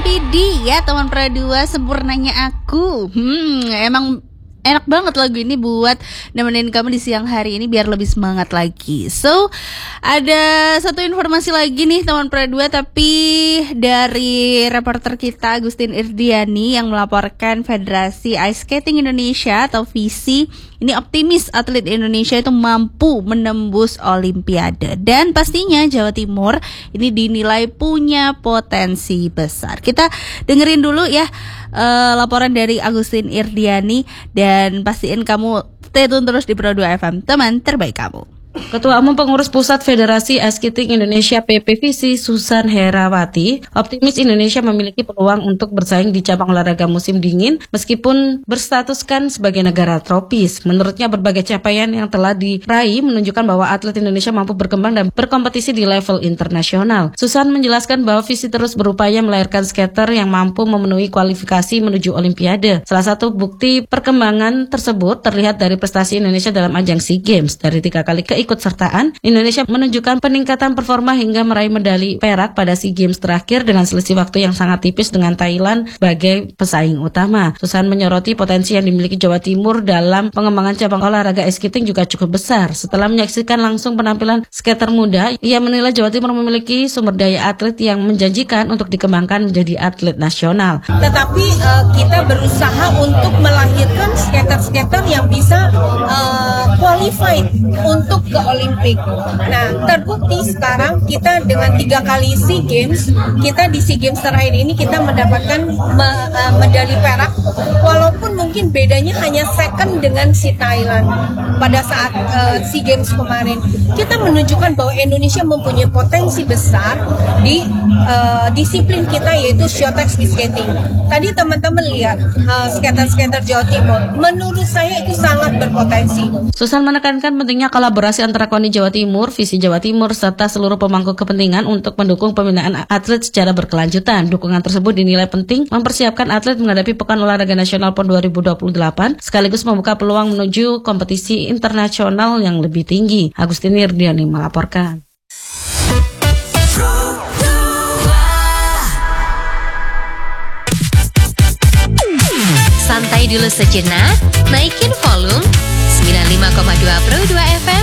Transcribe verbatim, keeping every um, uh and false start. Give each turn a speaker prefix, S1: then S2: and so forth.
S1: Widih ya teman Pra dua, sempurnanya aku. Hmm, emang enak banget lagu ini buat nemenin kamu di siang hari ini biar lebih semangat lagi. So, ada satu informasi lagi nih teman Pra dua, tapi dari reporter kita Agustin Irdiani yang melaporkan Federasi Ice Skating Indonesia atau V I S I ini optimis atlet Indonesia itu mampu menembus Olimpiade. Dan pastinya Jawa Timur ini dinilai punya potensi besar. Kita dengerin dulu ya uh, laporan dari Agustin Irdiani. Dan pastiin kamu stay tune terus di Pro dua F M, teman terbaik kamu.
S2: Ketua Umum Pengurus Pusat Federasi Ice Skating Indonesia P P V I S I Susan Herawati optimis Indonesia memiliki peluang untuk bersaing di cabang olahraga musim dingin meskipun berstatuskan sebagai negara tropis. Menurutnya berbagai capaian yang telah diraih menunjukkan bahwa atlet Indonesia mampu berkembang dan berkompetisi di level internasional. Susan menjelaskan bahwa V I S I terus berupaya melahirkan skater yang mampu memenuhi kualifikasi menuju Olimpiade. Salah satu bukti perkembangan tersebut terlihat dari prestasi Indonesia dalam ajang SEA Games. Dari tiga kali ke ikutsertaan, Indonesia menunjukkan peningkatan performa hingga meraih medali perak pada SEA Games terakhir dengan selisih waktu yang sangat tipis dengan Thailand sebagai pesaing utama. Susan menyoroti potensi yang dimiliki Jawa Timur dalam pengembangan cabang olahraga ice skating juga cukup besar. Setelah menyaksikan langsung penampilan skater muda, ia menilai Jawa Timur memiliki sumber daya atlet yang menjanjikan untuk dikembangkan menjadi atlet nasional.
S3: Tetapi uh, kita berusaha untuk melahirkan skater-skater yang bisa uh, qualified untuk ke Olimpik. Nah, terbukti sekarang kita dengan tiga kali SEA Games, kita di SEA Games terakhir ini kita mendapatkan me, uh, medali perak, walaupun mungkin bedanya hanya second dengan si Thailand pada saat uh, SEA Games kemarin. Kita menunjukkan bahwa Indonesia mempunyai potensi besar di uh, disiplin kita yaitu short speed skating. Tadi teman-teman lihat uh, skater-skater Jawa Timur, menurut saya itu sangat berpotensi.
S2: Susan menekankan pentingnya kolaborasi antara KONI Jawa Timur, V I S I Jawa Timur, serta seluruh pemangku kepentingan untuk mendukung pembinaan atlet secara berkelanjutan. Dukungan tersebut dinilai penting mempersiapkan atlet menghadapi Pekan Olahraga Nasional PON dua ribu dua puluh delapan, sekaligus membuka peluang menuju kompetisi internasional yang lebih tinggi. Agustin Irdiani melaporkan.
S4: Santai dulu sejenak, naikin volume. sembilan puluh lima koma dua Pro dua F M